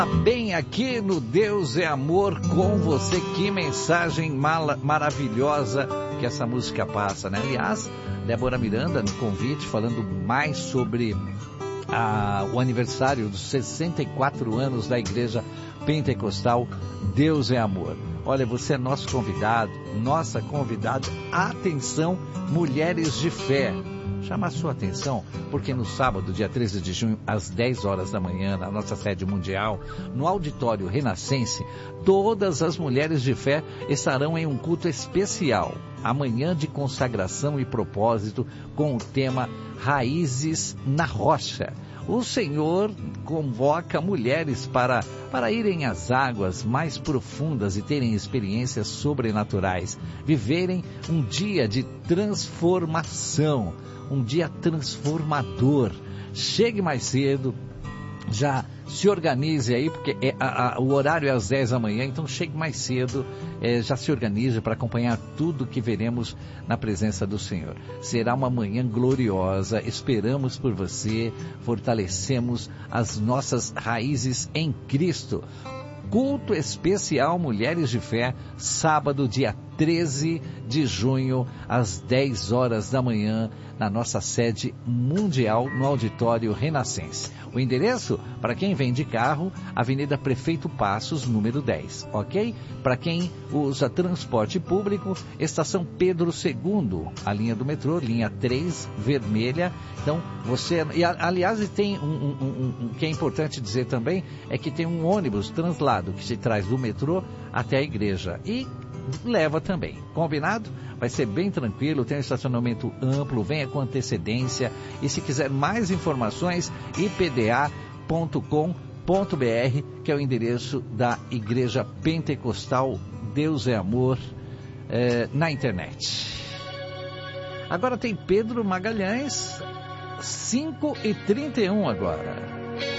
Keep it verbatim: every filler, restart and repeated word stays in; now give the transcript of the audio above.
Bem aqui no Deus é Amor com você. Que mensagem mala, maravilhosa que essa música passa, né? Aliás, Débora Miranda no convite falando mais sobre a, o aniversário dos sessenta e quatro anos da Igreja Pentecostal Deus é Amor. Olha, você é nosso convidado, nossa convidada. Atenção, mulheres de fé. Chama a sua atenção, porque no sábado, dia treze de junho, às dez horas da manhã, na nossa sede mundial, no Auditório Renascense, todas as mulheres de fé estarão em um culto especial, amanhã de consagração e propósito, com o tema Raízes na Rocha. O Senhor convoca mulheres para, para irem às águas mais profundas e terem experiências sobrenaturais, viverem um dia de transformação, um dia transformador. Chegue mais cedo, já se organize aí, porque é, a, a, o horário é às dez da manhã, então chegue mais cedo, é, já se organize para acompanhar tudo que veremos na presença do Senhor. Será uma manhã gloriosa, esperamos por você, fortalecemos as nossas raízes em Cristo. Culto especial Mulheres de Fé, sábado, dia treze de junho, às dez horas da manhã, na nossa sede mundial, no Auditório Renascense. O endereço, para quem vem de carro, Avenida Prefeito Passos, número dez, ok? Para quem usa transporte público, Estação Pedro segundo, a linha do metrô, linha três, vermelha. Então, você... E, aliás, tem um, um, um, um que é importante dizer também, é que tem um ônibus translado que se traz do metrô até a igreja. E leva também, combinado? Vai ser bem tranquilo, tem um estacionamento amplo, venha com antecedência. E se quiser mais informações, i p d a ponto com ponto b r, que é o endereço da Igreja Pentecostal Deus é Amor, é, na internet. Agora tem Pedro Magalhães, cinco e trinta e um agora.